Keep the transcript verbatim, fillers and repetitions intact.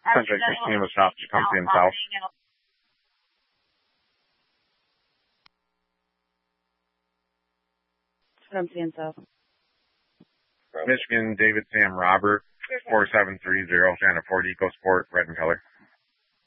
Central Christine was stopped to come in south. Tecumseh South. Michigan, David Sam Robert, four seven three zero, Santa Ford, EcoSport, red in color.